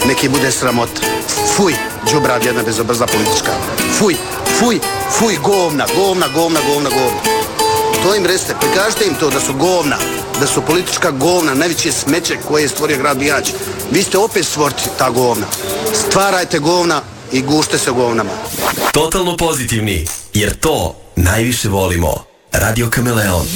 neki bude sramota. Fuj, đubrad jedna bezobrazna politička. Fuj, govna. To im recite, prikažite im to da su govna, da su politička govna, najveće smeće koje je stvorio grad Bihać. Vi ste opet stvoriti ta govna. Stvarajte govna i gušte se govnama. Totalno pozitivni, jer to najviše volimo. Radio Kameleon.